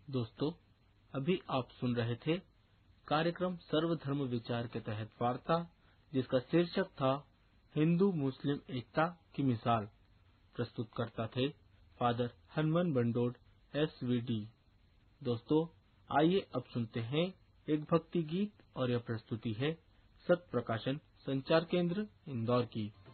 दोस्तों, अभी आप सुन रहे थे कार्यक्रम सर्वधर्म विचार के तहत वार्ता, जिसका शीर्षक था हिंदू मुस्लिम एकता की मिसाल। प्रस्तुतकर्ता थे फादर हनुमान बंडोड SVD। दोस्तों, आइए अब सुनते हैं एक भक्ति गीत, और यह प्रस्तुति है सत्य प्रकाशन संचार केंद्र इंदौर की।